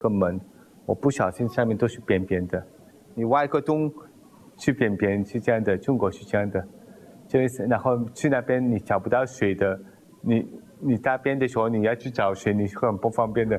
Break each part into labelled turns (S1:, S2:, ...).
S1: 个门，我不小心上面都是扁扁的。你挖一个洞是扁扁，是这样的，中国是这样的。就是然后去那边你找不到水的，你大便的时候你要去找水，你是很不方便的。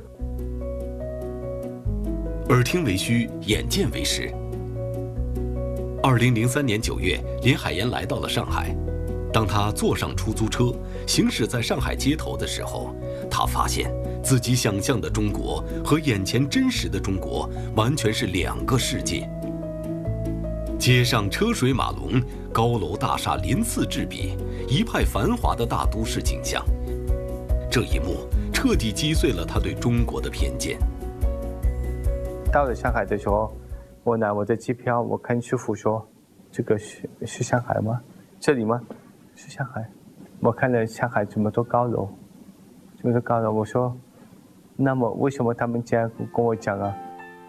S2: 耳听为虚，眼见为实。2003年9月，林海岩来到了上海。当他坐上出租车，行驶在上海街头的时候，他发现自己想象的中国和眼前真实的中国完全是两个世界。街上车水马龙，高楼大厦鳞次栉比，一派繁华的大都市景象。这一幕彻底击碎了他对中国的偏见。
S1: 到了上海的时候，我拿我的机票，我看师傅说：“这个是上海吗？这里吗？是上海。”我看了上海这么多高楼，这么多高楼，我说：“那么为什么他们这样跟我讲啊？”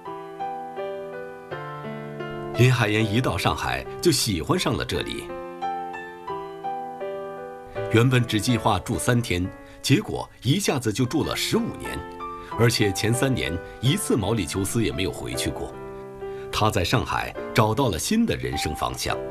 S2: 林海岩一到上海就喜欢上了这里。原本只计划住3天，结果一下子就住了15年，而且前3年一次毛里求斯也没有回去过。他在上海找到了新的人生方向。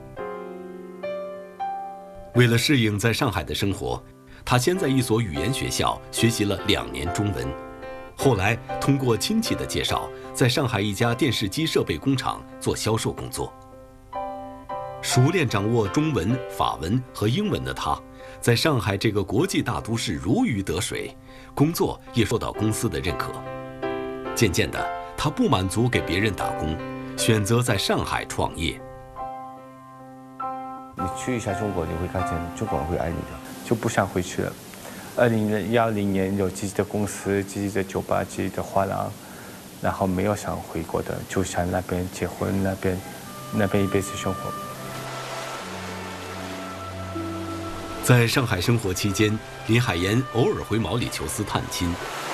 S2: 为了适应在上海的生活，他先在一所语言学校学习了2年中文，后来通过亲戚的介绍，在上海一家电视机设备工厂做销售工作。熟练掌握中文、法文和英文的他，在上海这个国际大都市如鱼得水，工作也受到公司的认可。渐渐的，他不满足给别人打工，选择在上海创业。
S1: 你去一下中国，你会看见中国人会爱你的，就不想回去了。2010年有自己的公司、自己的酒吧、自己的画廊，然后没有想回国的，就想那边结婚，那边一辈子生活。
S2: 在上海生活期间，林海岩偶尔回毛里求斯探亲。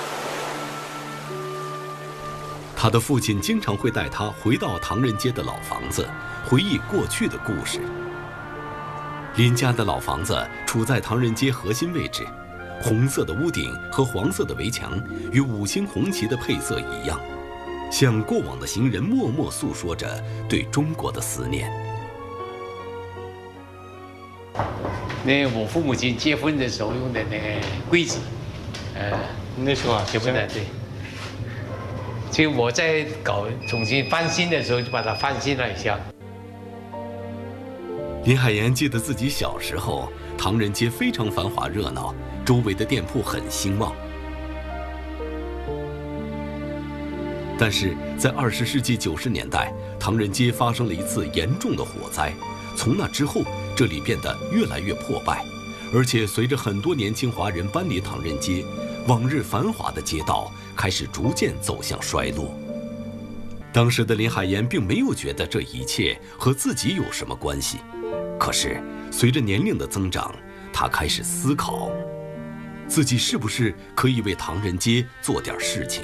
S2: 他的父亲经常会带他回到唐人街的老房子，回忆过去的故事。林家的老房子处在唐人街核心位置，红色的屋顶和黄色的围墙与5星红旗的配色一样，向过往的行人默默诉说着对中国的思念。
S3: 那我父母亲结婚的时候用的那个柜子，
S1: 那时候啊，
S3: 结婚的对。所以我在重新翻新的时候，就把它翻新了一下。
S2: 林海岩记得自己小时候，唐人街非常繁华热闹，周围的店铺很兴旺。但是在20世纪90年代，唐人街发生了一次严重的火灾，从那之后，这里变得越来越破败，而且随着很多年轻华人搬离唐人街，往日繁华的街道开始逐渐走向衰落。当时的林海岩并没有觉得这一切和自己有什么关系，可是随着年龄的增长，他开始思考，自己是不是可以为唐人街做点事情。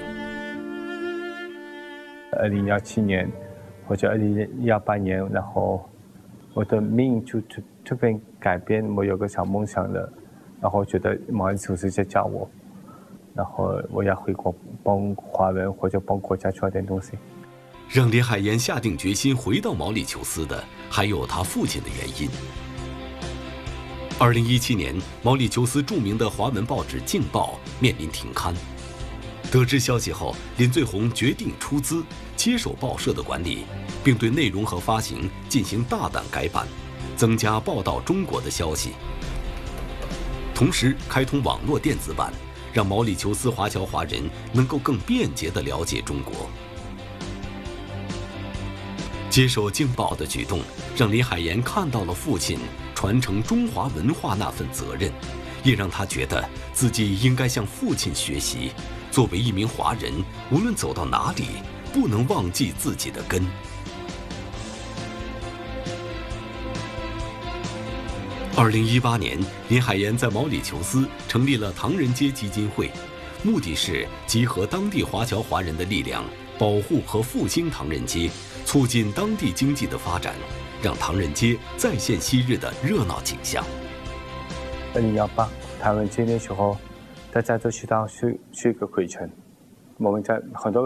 S1: 2017年或者2018年，然后我的命就突然改变，我有个小梦想了，然后觉得毛里求斯在叫我，然后我要回国帮华人或者帮国家做点东西。
S2: 让林海岩下定决心回到毛里求斯的，还有他父亲的原因。2017年，毛里求斯著名的华文报纸《镜报》面临停刊。得知消息后，林最红决定出资接手报社的管理，并对内容和发行进行大胆改版，增加报道中国的消息。同时，开通网络电子版，让毛里求斯华侨华人能够更便捷地了解中国。接手《镜报》的举动，让林海岩看到了父亲传承中华文化那份责任，也让他觉得自己应该向父亲学习。作为一名华人，无论走到哪里，不能忘记自己的根。2018年，林海岩在毛里求斯成立了唐人街基金会，目的是集合当地华侨华人的力量，保护和复兴唐人街，促进当地经济的发展，让唐人街再现昔日的热闹景象。
S1: 2018唐人街那时候，大家都知道是一个鬼城， 我们在很多